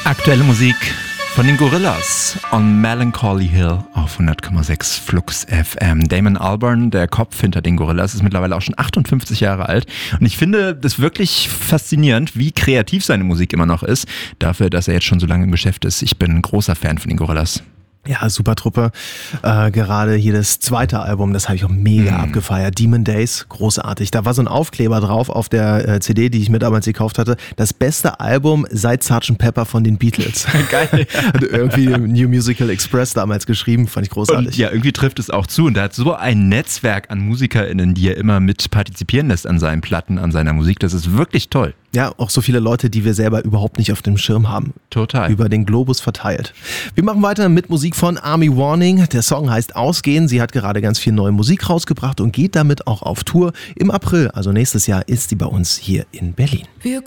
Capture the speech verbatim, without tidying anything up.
Aktuelle Musik von den Gorillaz on Melancholy Hill auf hundert Komma sechs Flux F M. Damon Albarn, der Kopf hinter den Gorillaz, ist mittlerweile auch schon achtundfünfzig Jahre alt. Und ich finde das wirklich faszinierend, wie kreativ seine Musik immer noch ist, dafür, dass er jetzt schon so lange im Geschäft ist. Ich bin ein großer Fan von den Gorillaz. Ja, super Truppe. Äh, gerade hier das zweite Album, das habe ich auch mega mm. abgefeiert. Demon Days, großartig. Da war so ein Aufkleber drauf auf der äh, C D, die ich mir damals gekauft hatte. Das beste Album seit Sergeant Pepper von den Beatles. Geil. Hat irgendwie New Musical Express damals geschrieben, fand ich großartig. Und ja, irgendwie trifft es auch zu. Und er hat so ein Netzwerk an MusikerInnen, die er immer mit partizipieren lässt an seinen Platten, an seiner Musik. Das ist wirklich toll. Ja, auch so viele Leute, die wir selber überhaupt nicht auf dem Schirm haben. Total. Über den Globus verteilt. Wir machen weiter mit Musik von Army Warning. Der Song heißt Ausgehen. Sie hat gerade ganz viel neue Musik rausgebracht und geht damit auch auf Tour. Im April, also nächstes Jahr, ist sie bei uns hier in Berlin. Wir